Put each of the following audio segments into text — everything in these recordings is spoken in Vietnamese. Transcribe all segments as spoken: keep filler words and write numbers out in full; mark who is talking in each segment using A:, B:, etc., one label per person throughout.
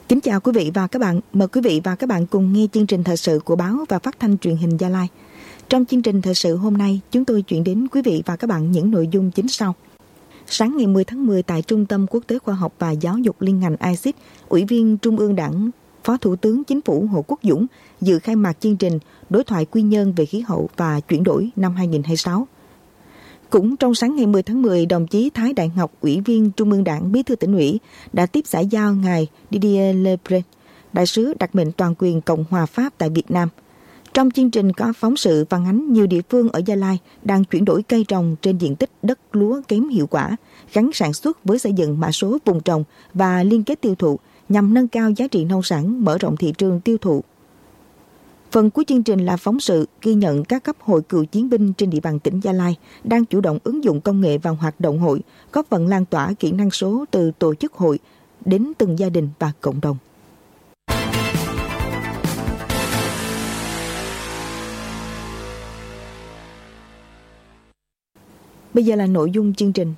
A: Kính chào quý vị và các bạn. Mời quý vị và các bạn cùng nghe chương trình thời sự của báo và phát thanh truyền hình Gia Lai. Trong chương trình thời sự hôm nay, chúng tôi chuyển đến quý vị và các bạn những nội dung chính sau. Sáng ngày mười tháng mười tại Trung tâm Quốc tế Khoa học và Giáo dục Liên ngành i xê i tê, Ủy viên Trung ương Đảng, Phó Thủ tướng Chính phủ Hồ Quốc Dũng dự khai mạc chương trình Đối thoại Quy Nhơn về khí hậu và chuyển đổi năm hai không hai sáu. Cũng trong sáng ngày mười tháng mười, đồng chí Thái Đại Ngọc, Ủy viên Trung ương Đảng, Bí thư Tỉnh ủy, đã tiếp xã giao ngài Didier Lebre, đại sứ đặc mệnh toàn quyền Cộng hòa Pháp tại Việt Nam. Trong chương trình có phóng sự phản ánh nhiều địa phương ở Gia Lai đang chuyển đổi cây trồng trên diện tích đất lúa kém hiệu quả, gắn sản xuất với xây dựng mã số vùng trồng và liên kết tiêu thụ nhằm nâng cao giá trị nông sản, mở rộng thị trường tiêu thụ. Phần cuối chương trình là phóng sự ghi nhận các cấp hội cựu chiến binh trên địa bàn tỉnh Gia Lai đang chủ động ứng dụng công nghệ vào hoạt động hội, góp phần lan tỏa kỹ năng số từ tổ chức hội đến từng gia đình và cộng đồng. Bây giờ là nội dung chương trình.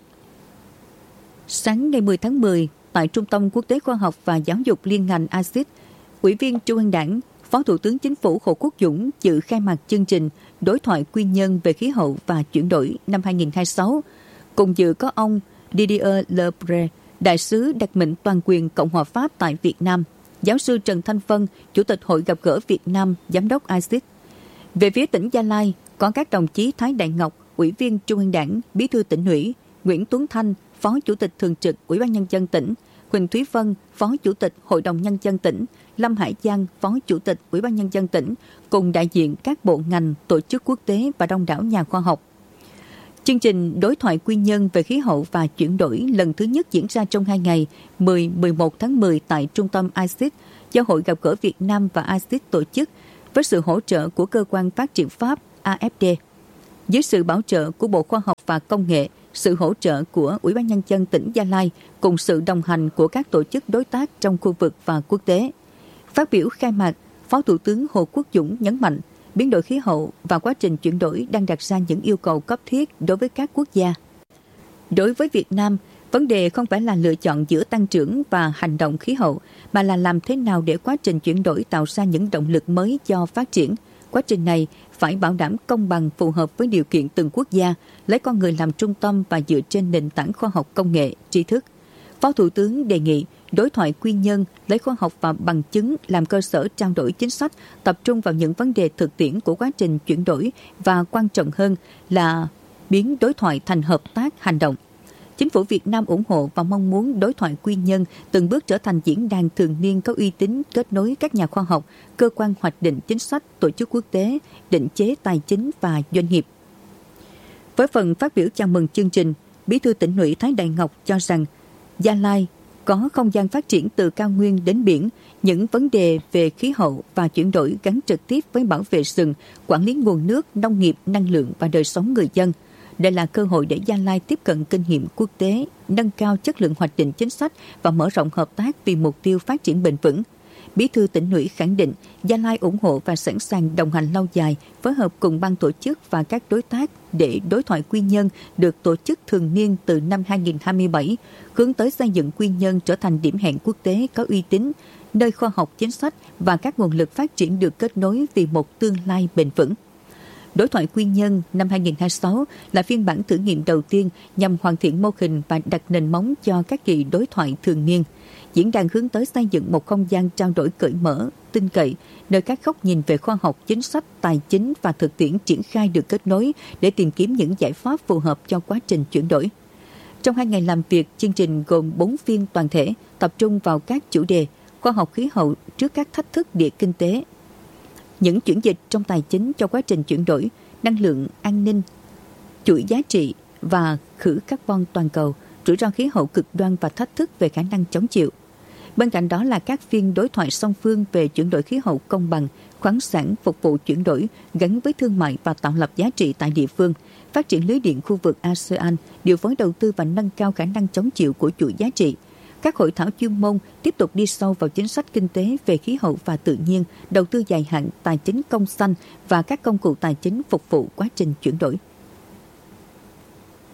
B: Sáng ngày mười tháng mười, tại Trung tâm Quốc tế Khoa học và Giáo dục Liên ngành i xê i tê, Ủy viên Trung ương Đảng, Phó Thủ tướng Chính phủ Hồ Quốc Dũng dự khai mạc chương trình Đối thoại Quy Nhơn về khí hậu và chuyển đổi năm hai không hai sáu. Cùng dự có ông Didier Lebre, đại sứ đặc mệnh toàn quyền Cộng hòa Pháp tại Việt Nam, giáo sư Trần Thanh Vân, Chủ tịch Hội gặp gỡ Việt Nam, Giám đốc i xê i tê. Về phía tỉnh Gia Lai, có các đồng chí Thái Đại Ngọc, Ủy viên Trung ương Đảng, Bí thư Tỉnh ủy, Nguyễn Tuấn Thanh, Phó Chủ tịch Thường trực Ủy ban Nhân dân tỉnh, Huỳnh Thúy Vân, Phó Chủ tịch Hội đồng Nhân dân tỉnh, Lâm Hải Giang, Phó Chủ tịch Ủy ban Nhân dân tỉnh, cùng đại diện các bộ ngành, tổ chức quốc tế và đông đảo nhà khoa học. Chương trình Đối thoại Quy Nhơn về khí hậu và chuyển đổi lần thứ nhất diễn ra trong hai ngày mười đến mười một tháng mười tại Trung tâm i xê i tê do Hội gặp gỡ Việt Nam và i xê i tê tổ chức với sự hỗ trợ của Cơ quan Phát triển Pháp a ép đê. Dưới sự bảo trợ của Bộ Khoa học và Công nghệ, sự hỗ trợ của Ủy ban Nhân dân tỉnh Gia Lai cùng sự đồng hành của các tổ chức đối tác trong khu vực và quốc tế. Phát biểu khai mạc, Phó Thủ tướng Hồ Quốc Dũng nhấn mạnh biến đổi khí hậu và quá trình chuyển đổi đang đặt ra những yêu cầu cấp thiết đối với các quốc gia. Đối với Việt Nam, vấn đề không phải là lựa chọn giữa tăng trưởng và hành động khí hậu, mà là làm thế nào để quá trình chuyển đổi tạo ra những động lực mới cho phát triển. Quá trình này phải bảo đảm công bằng phù hợp với điều kiện từng quốc gia, lấy con người làm trung tâm và dựa trên nền tảng khoa học công nghệ, tri thức. Phó Thủ tướng đề nghị đối thoại Quy Nhơn lấy khoa học và bằng chứng làm cơ sở trao đổi chính sách, tập trung vào những vấn đề thực tiễn của quá trình chuyển đổi và quan trọng hơn là biến đối thoại thành hợp tác hành động. Chính phủ Việt Nam ủng hộ và mong muốn đối thoại Quy Nhơn từng bước trở thành diễn đàn thường niên có uy tín kết nối các nhà khoa học, cơ quan hoạch định chính sách, tổ chức quốc tế, định chế tài chính và doanh nghiệp. Với phần phát biểu chào mừng chương trình, Bí thư Tỉnh ủy Thái Đại Ngọc cho rằng Gia Lai có không gian phát triển từ cao nguyên đến biển, những vấn đề về khí hậu và chuyển đổi gắn trực tiếp với bảo vệ rừng, quản lý nguồn nước, nông nghiệp, năng lượng và đời sống người dân. Đây là cơ hội để Gia Lai tiếp cận kinh nghiệm quốc tế, nâng cao chất lượng hoạch định chính sách và mở rộng hợp tác vì mục tiêu phát triển bền vững. Bí thư Tỉnh ủy khẳng định Gia Lai ủng hộ và sẵn sàng đồng hành lâu dài, phối hợp cùng ban tổ chức và các đối tác để đối thoại Quy Nhơn được tổ chức thường niên từ năm hai không hai bảy, hướng tới xây dựng Quy Nhơn trở thành điểm hẹn quốc tế có uy tín, nơi khoa học chính sách và các nguồn lực phát triển được kết nối vì một tương lai bền vững. Đối thoại Quy Nhơn năm hai không hai sáu là phiên bản thử nghiệm đầu tiên nhằm hoàn thiện mô hình và đặt nền móng cho các kỳ đối thoại thường niên. Diễn đàn hướng tới xây dựng một không gian trao đổi cởi mở, tin cậy, nơi các góc nhìn về khoa học, chính sách, tài chính và thực tiễn triển khai được kết nối để tìm kiếm những giải pháp phù hợp cho quá trình chuyển đổi. Trong hai ngày làm việc, chương trình gồm bốn phiên toàn thể, tập trung vào các chủ đề khoa học khí hậu trước các thách thức địa kinh tế, những chuyển dịch trong tài chính cho quá trình chuyển đổi, năng lượng, an ninh, chuỗi giá trị và khử carbon toàn cầu, rủi ro khí hậu cực đoan và thách thức về khả năng chống chịu. Bên cạnh đó là các phiên đối thoại song phương về chuyển đổi khí hậu công bằng, khoáng sản phục vụ chuyển đổi gắn với thương mại và tạo lập giá trị tại địa phương, phát triển lưới điện khu vực a sê an, điều phối đầu tư và nâng cao khả năng chống chịu của chuỗi giá trị. Các hội thảo chuyên môn tiếp tục đi sâu vào chính sách kinh tế về khí hậu và tự nhiên, đầu tư dài hạn, tài chính công xanh và các công cụ tài chính phục vụ quá trình chuyển đổi.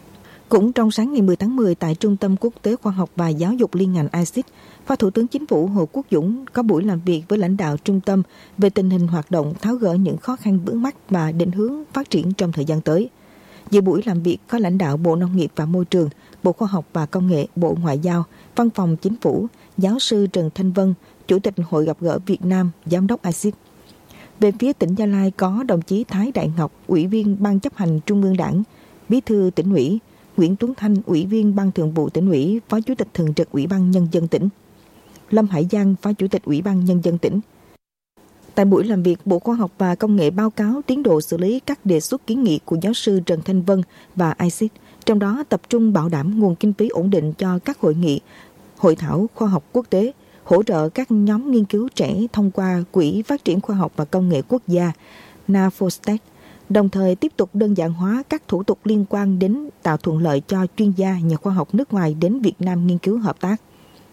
A: Cũng trong sáng ngày mười tháng mười tại Trung tâm Quốc tế Khoa học và Giáo dục liên ngành a xê i tê, Phó Thủ tướng Chính phủ Hồ Quốc Dũng có buổi làm việc với lãnh đạo trung tâm về tình hình hoạt động, tháo gỡ những khó khăn vướng mắc và định hướng phát triển trong thời gian tới. Dự buổi làm việc có lãnh đạo Bộ Nông nghiệp và Môi trường, Bộ Khoa học và Công nghệ, Bộ Ngoại giao, Văn phòng Chính phủ, giáo sư Trần Thanh Vân, Chủ tịch Hội gặp gỡ Việt Nam, Giám đốc a xê i tê. Về phía tỉnh Gia Lai có đồng chí Thái Đại Ngọc, Ủy viên Ban chấp hành Trung ương Đảng, Bí thư Tỉnh ủy, Nguyễn Tuấn Thanh, Ủy viên Ban Thường vụ Tỉnh ủy, Phó Chủ tịch Thường trực Ủy ban Nhân dân tỉnh, Lâm Hải Giang, Phó Chủ tịch Ủy ban Nhân dân tỉnh. Tại buổi làm việc, Bộ Khoa học và Công nghệ báo cáo tiến độ xử lý các đề xuất kiến nghị của giáo sư Trần Thanh Vân và a xê i tê, trong đó tập trung bảo đảm nguồn kinh phí ổn định cho các hội nghị, hội thảo khoa học quốc tế, hỗ trợ các nhóm nghiên cứu trẻ thông qua Quỹ Phát triển Khoa học và Công nghệ Quốc gia NAFOSTEC, đồng thời tiếp tục đơn giản hóa các thủ tục liên quan đến tạo thuận lợi cho chuyên gia, nhà khoa học nước ngoài đến Việt Nam nghiên cứu hợp tác.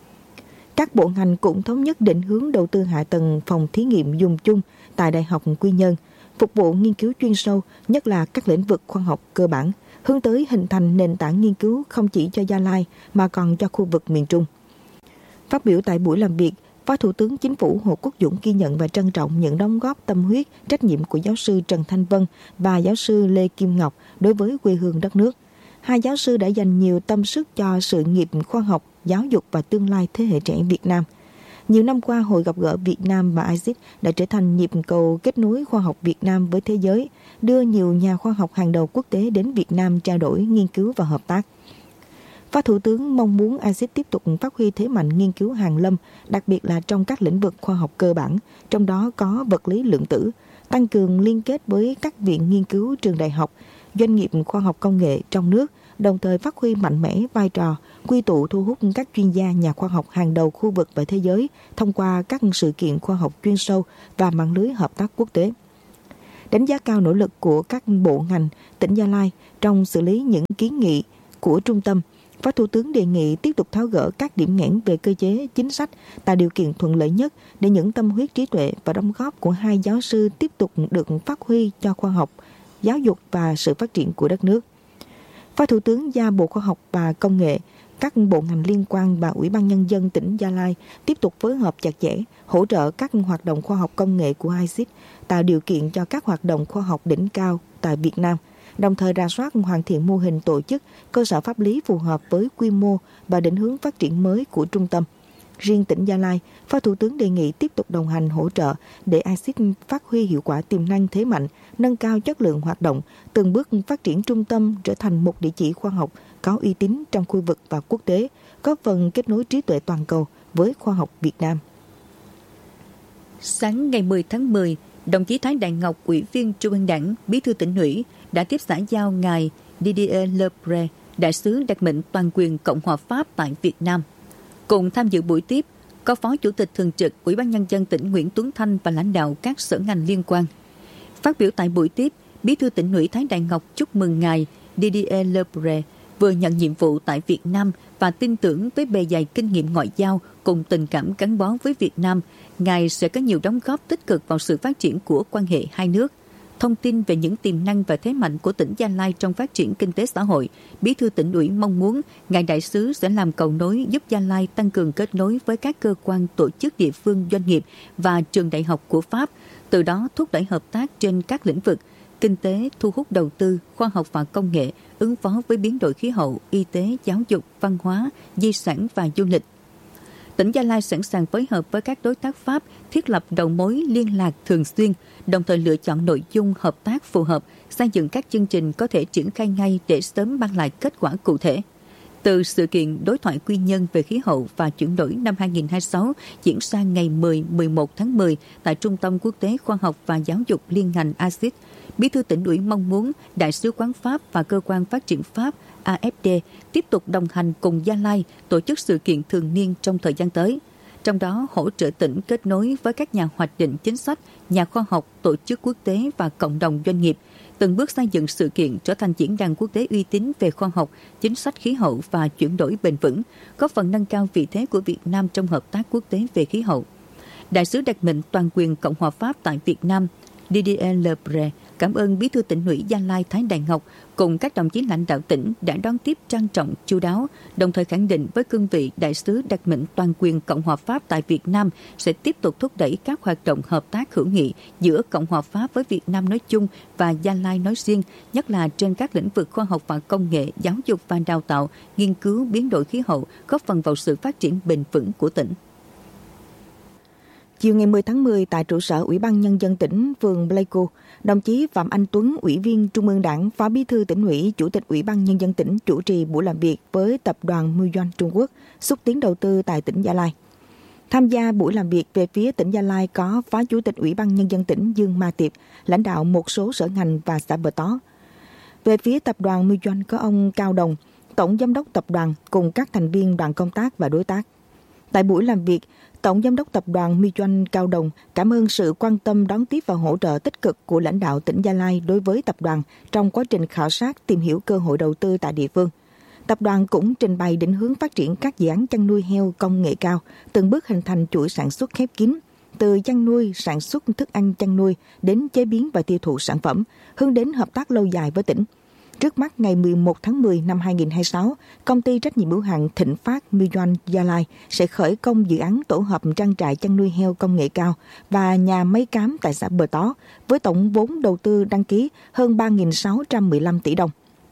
A: Các bộ ngành cũng thống nhất định hướng đầu tư hạ tầng phòng thí nghiệm dùng chung tại Đại học Quy Nhơn, phục vụ nghiên cứu chuyên sâu, nhất là các lĩnh vực khoa học cơ bản, hướng tới hình thành nền tảng nghiên cứu không chỉ cho Gia Lai mà còn cho khu vực miền Trung. Phát biểu tại buổi làm việc, Phó Thủ tướng Chính phủ Hồ Quốc Dũng ghi nhận và trân trọng những đóng góp tâm huyết, trách nhiệm của giáo sư Trần Thanh Vân và giáo sư Lê Kim Ngọc đối với quê hương đất nước. Hai giáo sư đã dành nhiều tâm sức cho sự nghiệp khoa học, giáo dục và tương lai thế hệ trẻ Việt Nam. Nhiều năm qua, Hội gặp gỡ Việt Nam và a xê i tê đã trở thành nhịp cầu kết nối khoa học Việt Nam với thế giới, đưa nhiều nhà khoa học hàng đầu quốc tế đến Việt Nam trao đổi, nghiên cứu và hợp tác. Phó Thủ tướng mong muốn a xê i tê tiếp tục phát huy thế mạnh nghiên cứu hàn lâm, đặc biệt là trong các lĩnh vực khoa học cơ bản, trong đó có vật lý lượng tử, tăng cường liên kết với các viện nghiên cứu, trường đại học, doanh nghiệp khoa học công nghệ trong nước, đồng thời phát huy mạnh mẽ vai trò quy tụ thu hút các chuyên gia, nhà khoa học hàng đầu khu vực và thế giới thông qua các sự kiện khoa học chuyên sâu và mạng lưới hợp tác quốc tế. Đánh giá cao nỗ lực của các bộ ngành tỉnh Gia Lai trong xử lý những kiến nghị của trung tâm, Phó Thủ tướng đề nghị tiếp tục tháo gỡ các điểm nghẽn về cơ chế, chính sách, tạo điều kiện thuận lợi nhất để những tâm huyết, trí tuệ và đóng góp của hai giáo sư tiếp tục được phát huy cho khoa học, giáo dục và sự phát triển của đất nước. Phó Thủ tướng giao Bộ Khoa học và Công nghệ, các bộ ngành liên quan và Ủy ban Nhân dân tỉnh Gia Lai tiếp tục phối hợp chặt chẽ, hỗ trợ các hoạt động khoa học công nghệ của a xê i tê, tạo điều kiện cho các hoạt động khoa học đỉnh cao tại Việt Nam, đồng thời rà soát hoàn thiện mô hình tổ chức, cơ sở pháp lý phù hợp với quy mô và định hướng phát triển mới của trung tâm. Riêng tỉnh Gia Lai, Phó Thủ tướng đề nghị tiếp tục đồng hành hỗ trợ để a xê i tê phát huy hiệu quả tiềm năng thế mạnh, nâng cao chất lượng hoạt động, từng bước phát triển trung tâm trở thành một địa chỉ khoa học có uy tín trong khu vực và quốc tế, góp phần kết nối trí tuệ toàn cầu với khoa học Việt Nam.
B: Sáng ngày mười tháng mười, đồng chí Thái Đại Ngọc, Ủy viên Trung ương Đảng, Bí thư Tỉnh ủy, đã tiếp xã giao ngài Didier Lebre, đại sứ đặc mệnh toàn quyền Cộng hòa Pháp tại Việt Nam. Cùng tham dự buổi tiếp có Phó Chủ tịch Thường trực Ủy ban Nhân dân tỉnh Nguyễn Tuấn Thanh và lãnh đạo các sở ngành liên quan. Phát biểu tại buổi tiếp, Bí thư Tỉnh ủy Thái Đại Ngọc chúc mừng ngài Didier Lebre vừa nhận nhiệm vụ tại Việt Nam và tin tưởng với bề dày kinh nghiệm ngoại giao cùng tình cảm gắn bó với Việt Nam, ngài sẽ có nhiều đóng góp tích cực vào sự phát triển của quan hệ hai nước. Thông tin về những tiềm năng và thế mạnh của tỉnh Gia Lai trong phát triển kinh tế xã hội, Bí thư Tỉnh ủy mong muốn ngài đại sứ sẽ làm cầu nối giúp Gia Lai tăng cường kết nối với các cơ quan, tổ chức địa phương, doanh nghiệp và trường đại học của Pháp, từ đó thúc đẩy hợp tác trên các lĩnh vực kinh tế, thu hút đầu tư, khoa học và công nghệ, ứng phó với biến đổi khí hậu, y tế, giáo dục, văn hóa, di sản và du lịch. Tỉnh Gia Lai sẵn sàng phối hợp với các đối tác Pháp thiết lập đầu mối liên lạc thường xuyên, đồng thời lựa chọn nội dung hợp tác phù hợp, xây dựng các chương trình có thể triển khai ngay để sớm mang lại kết quả cụ thể. Từ sự kiện đối thoại Quy Nhơn về khí hậu và chuyển đổi năm hai không hai sáu diễn ra ngày mười đến mười một tháng mười tại Trung tâm Quốc tế Khoa học và Giáo dục liên ngành a xê i tê, Bí thư Tỉnh ủy mong muốn Đại sứ quán Pháp và Cơ quan Phát triển Pháp a ép đê tiếp tục đồng hành cùng Gia Lai tổ chức sự kiện thường niên trong thời gian tới. Trong đó hỗ trợ tỉnh kết nối với các nhà hoạch định chính sách, nhà khoa học, tổ chức quốc tế và cộng đồng doanh nghiệp, từng bước xây dựng sự kiện trở thành diễn đàn quốc tế uy tín về khoa học, chính sách khí hậu và chuyển đổi bền vững, góp phần nâng cao vị thế của Việt Nam trong hợp tác quốc tế về khí hậu. Đại sứ đặc mệnh toàn quyền Cộng hòa Pháp tại Việt Nam Didier Lebre cảm ơn Bí thư Tỉnh ủy Gia Lai Thái Đại Ngọc cùng các đồng chí lãnh đạo tỉnh đã đón tiếp trang trọng, chu đáo, đồng thời khẳng định với cương vị đại sứ đặc mệnh toàn quyền Cộng hòa Pháp tại Việt Nam sẽ tiếp tục thúc đẩy các hoạt động hợp tác hữu nghị giữa Cộng hòa Pháp với Việt Nam nói chung và Gia Lai nói riêng, nhất là trên các lĩnh vực khoa học và công nghệ, giáo dục và đào tạo, nghiên cứu biến đổi khí hậu, góp phần vào sự phát triển bền vững của tỉnh.
A: Chiều ngày mười tháng mười tại trụ sở Ủy ban Nhân dân tỉnh phường Pleiku, đồng chí Phạm Anh Tuấn, Ủy viên Trung ương Đảng, Phó Bí thư Tỉnh ủy, Chủ tịch Ủy ban Nhân dân tỉnh chủ trì buổi làm việc với tập đoàn Muyuan Trung Quốc xúc tiến đầu tư tại tỉnh Gia Lai. Tham gia buổi làm việc về phía tỉnh Gia Lai có Phó Chủ tịch Ủy ban Nhân dân tỉnh Dương Ma Tiệp, lãnh đạo một số sở ngành và xã Bờ Tó. Về phía tập đoàn Muyuan có ông Cao Đồng, Tổng Giám đốc tập đoàn cùng các thành viên đoàn công tác và đối tác. Tại buổi làm việc, Tổng Giám đốc Tập đoàn Muyuan Cao Đồng cảm ơn sự quan tâm đón tiếp và hỗ trợ tích cực của lãnh đạo tỉnh Gia Lai đối với tập đoàn trong quá trình khảo sát tìm hiểu cơ hội đầu tư tại địa phương. Tập đoàn cũng trình bày định hướng phát triển các dự án chăn nuôi heo công nghệ cao, từng bước hình thành chuỗi sản xuất khép kín, từ chăn nuôi, sản xuất thức ăn chăn nuôi đến chế biến và tiêu thụ sản phẩm, hướng đến hợp tác lâu dài với tỉnh. Trước mắt ngày mười một tháng mười năm hai nghìn không trăm hai mươi sáu, công ty trách nhiệm hữu hạn Thịnh Phát Muyuan Gia Lai sẽ khởi công dự án tổ hợp trang trại chăn nuôi heo công nghệ cao và nhà máy cám tại xã Bờ Tó với tổng vốn đầu tư đăng ký hơn ba nghìn sáu trăm mười lăm tỷ đồng.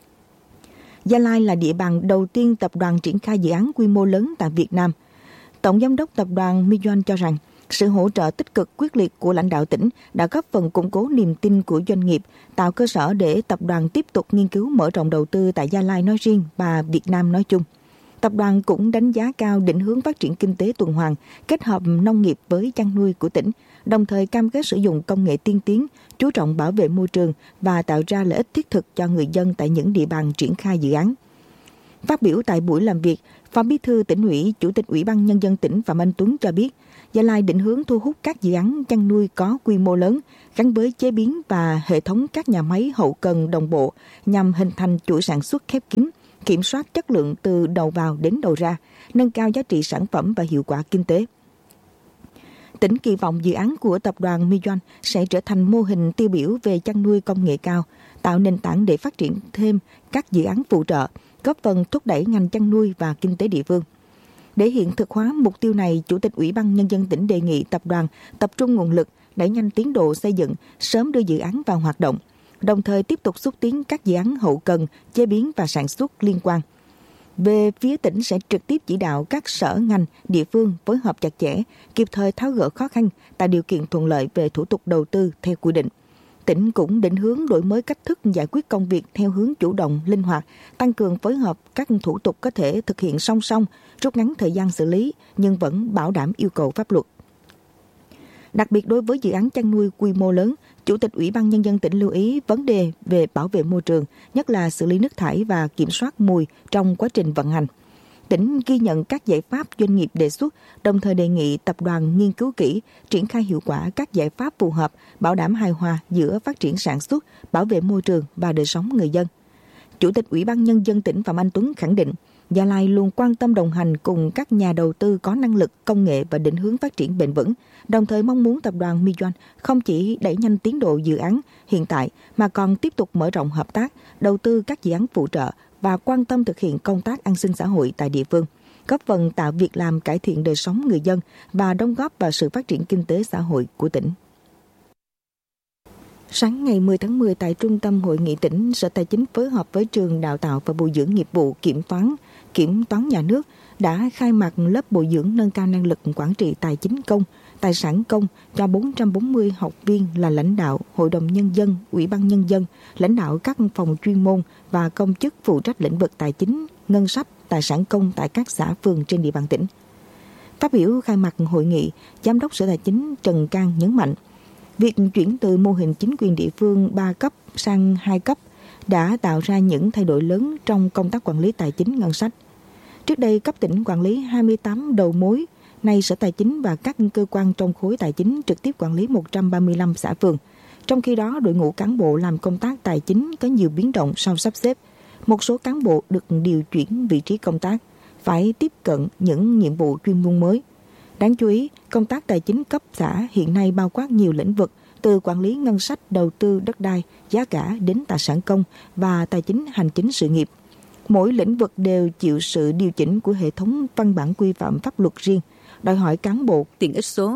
A: Gia Lai là địa bàn đầu tiên tập đoàn triển khai dự án quy mô lớn tại Việt Nam. Tổng Giám đốc Tập đoàn Muyuan cho rằng, sự hỗ trợ tích cực quyết liệt của lãnh đạo tỉnh đã góp phần củng cố niềm tin của doanh nghiệp, tạo cơ sở để tập đoàn tiếp tục nghiên cứu mở rộng đầu tư tại Gia Lai nói riêng và Việt Nam nói chung. Tập đoàn cũng đánh giá cao định hướng phát triển kinh tế tuần hoàn, kết hợp nông nghiệp với chăn nuôi của tỉnh, đồng thời cam kết sử dụng công nghệ tiên tiến, chú trọng bảo vệ môi trường và tạo ra lợi ích thiết thực cho người dân tại những địa bàn triển khai dự án. Phát biểu tại buổi làm việc, Phó Bí thư Tỉnh ủy, Chủ tịch Ủy ban Nhân dân tỉnh Phạm Anh Tuấn cho biết, Gia Lai định hướng thu hút các dự án chăn nuôi có quy mô lớn gắn với chế biến và hệ thống các nhà máy hậu cần đồng bộ nhằm hình thành chuỗi sản xuất khép kín, kiểm soát chất lượng từ đầu vào đến đầu ra, nâng cao giá trị sản phẩm và hiệu quả kinh tế. Tỉnh kỳ vọng dự án của tập đoàn Muyuan sẽ trở thành mô hình tiêu biểu về chăn nuôi công nghệ cao, tạo nền tảng để phát triển thêm các dự án phụ trợ, góp phần thúc đẩy ngành chăn nuôi và kinh tế địa phương. Để hiện thực hóa mục tiêu này, Chủ tịch Ủy ban Nhân dân tỉnh đề nghị tập đoàn tập trung nguồn lực, đẩy nhanh tiến độ xây dựng, sớm đưa dự án vào hoạt động, đồng thời tiếp tục xúc tiến các dự án hậu cần, chế biến và sản xuất liên quan. Về phía tỉnh sẽ trực tiếp chỉ đạo các sở ngành, địa phương phối hợp chặt chẽ, kịp thời tháo gỡ khó khăn, tạo điều kiện thuận lợi về thủ tục đầu tư theo quy định. Tỉnh cũng định hướng đổi mới cách thức giải quyết công việc theo hướng chủ động, linh hoạt, tăng cường phối hợp các thủ tục có thể thực hiện song song, rút ngắn thời gian xử lý nhưng vẫn bảo đảm yêu cầu pháp luật. Đặc biệt đối với dự án chăn nuôi quy mô lớn, Chủ tịch Ủy ban Nhân dân tỉnh lưu ý vấn đề về bảo vệ môi trường, nhất là xử lý nước thải và kiểm soát mùi trong quá trình vận hành. Tỉnh ghi nhận các giải pháp doanh nghiệp đề xuất, đồng thời đề nghị tập đoàn nghiên cứu kỹ, triển khai hiệu quả các giải pháp phù hợp, bảo đảm hài hòa giữa phát triển sản xuất, bảo vệ môi trường và đời sống người dân. Chủ tịch Ủy ban Nhân dân tỉnh Phạm Anh Tuấn khẳng định, Gia Lai luôn quan tâm đồng hành cùng các nhà đầu tư có năng lực, công nghệ và định hướng phát triển bền vững, đồng thời mong muốn tập đoàn Muyuan không chỉ đẩy nhanh tiến độ dự án hiện tại mà còn tiếp tục mở rộng hợp tác, đầu tư các dự án phụ trợ và quan tâm thực hiện công tác an sinh xã hội tại địa phương, góp phần tạo việc làm, cải thiện đời sống người dân và đóng góp vào sự phát triển kinh tế xã hội của tỉnh. Sáng ngày mười tháng mười tại Trung tâm Hội nghị tỉnh, Sở Tài chính phối hợp với Trường Đào tạo và Bồi dưỡng nghiệp vụ Kiểm toán, Kiểm toán Nhà nước đã khai mạc lớp bồi dưỡng nâng cao năng lực quản trị tài chính công, tài sản công cho bốn trăm bốn mươi học viên là lãnh đạo, Hội đồng Nhân dân, Ủy ban Nhân dân, lãnh đạo các phòng chuyên môn và công chức phụ trách lĩnh vực tài chính, ngân sách, tài sản công tại các xã phường trên địa bàn tỉnh. Phát biểu khai mạc hội nghị, Giám đốc Sở Tài chính Trần Cang nhấn mạnh, việc chuyển từ mô hình chính quyền địa phương ba cấp sang hai cấp đã tạo ra những thay đổi lớn trong công tác quản lý tài chính ngân sách. Trước đây, cấp tỉnh quản lý hai mươi tám đầu mối, nay Sở Tài chính và các cơ quan trong khối tài chính trực tiếp quản lý một trăm ba mươi lăm xã phường. Trong khi đó, đội ngũ cán bộ làm công tác tài chính có nhiều biến động sau sắp xếp. Một số cán bộ được điều chuyển vị trí công tác, phải tiếp cận những nhiệm vụ chuyên môn mới. Đáng chú ý, công tác tài chính cấp xã hiện nay bao quát nhiều lĩnh vực, từ quản lý ngân sách, đầu tư đất đai, giá cả đến tài sản công và tài chính hành chính sự nghiệp. Mỗi lĩnh vực đều chịu sự điều chỉnh của hệ thống văn bản quy phạm pháp luật riêng, đòi hỏi cán bộ
B: tiện ích số